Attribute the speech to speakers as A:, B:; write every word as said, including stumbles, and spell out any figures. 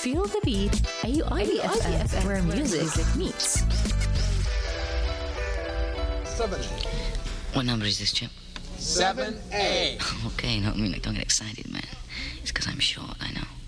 A: Feel the beat, A U I D F M, where music meets.
B: Seven.
C: What number is this, Chip?
B: Seven A.
C: Okay, no, I mean, like, don't get excited, man. It's because I'm short, I know.